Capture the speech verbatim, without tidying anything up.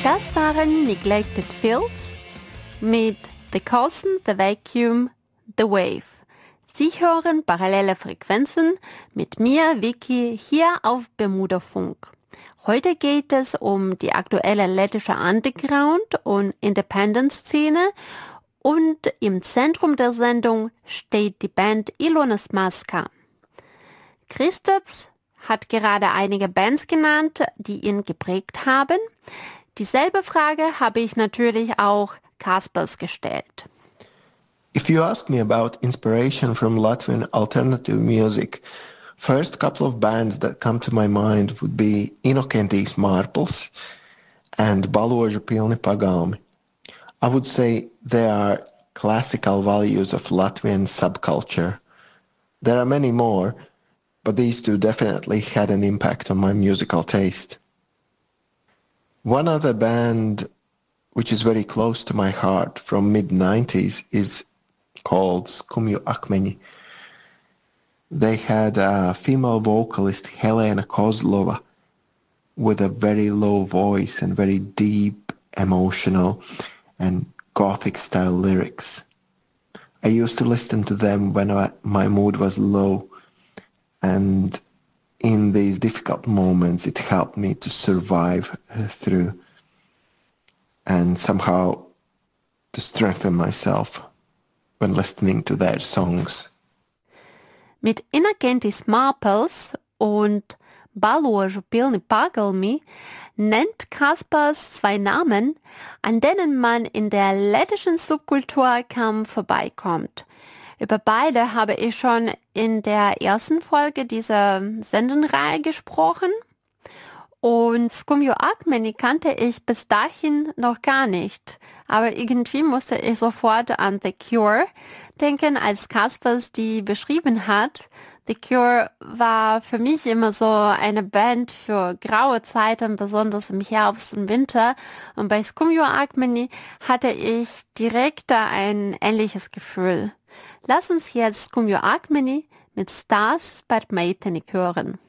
Das waren Neglected Fields mit The Cousin, The Vacuum, The Wave. Sie hören parallele Frequenzen mit mir, Vicky, hier auf Bermuda Funk. Heute geht es um die aktuelle lettische Underground- und Independent-Szene und im Zentrum der Sendung steht die Band Ilonas Maska. Christophs hat gerade einige Bands genannt, die ihn geprägt haben. Dieselbe Frage habe ich natürlich auch Kaspers gestellt. If you ask me about inspiration from Latvian alternative music, first couple of bands that come to my mind would be Inokentijas Marples and Balodžu Pilni Pagalmi. I would say they are classical values of Latvian subculture. There are many more, but these two definitely had an impact on my musical taste. One other band which is very close to my heart from mid nineties is called Skumju Akmeņi. They had a female vocalist, Helena Kozlova, with a very low voice and very deep, emotional and gothic style lyrics. I used to listen to them when I, my mood was low, and in these difficult moments it helped me to survive uh, through and somehow to strengthen myself when listening to their songs. Mit Inokentijas Marples und Balodžu Pilni Pagalmi nennt Kaspars zwei Namen, an denen man in der lettischen Subkultur kaum vorbeikommt. Über beide habe ich schon in der ersten Folge dieser Sendenreihe gesprochen. Und Skumju Akmeņi kannte ich bis dahin noch gar nicht. Aber irgendwie musste ich sofort an The Cure denken, als Kaspers die beschrieben hat. The Cure war für mich immer so eine Band für graue Zeiten, besonders im Herbst und Winter. Und bei Skumju Akmeņi hatte ich direkt da ein ähnliches Gefühl. Lass uns jetzt Skumju Akmeņi mit Stars par meiteni hören.